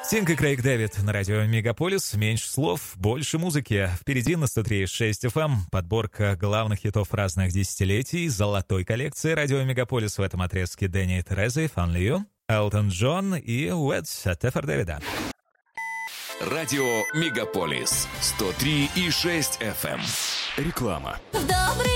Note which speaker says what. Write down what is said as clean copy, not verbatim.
Speaker 1: Тинк и Крейг Дэвид на радио Мегаполис. Меньше слов, больше музыки. Впереди на 103.6 FM подборка главных хитов разных десятилетий золотой коллекции радио Мегаполис. В этом отрезке Дэнни и Тереза, Only You, Элтон Джон и Уэдс от Эфер Дэвида.
Speaker 2: Радио Мегаполис 103.6 FM. Реклама.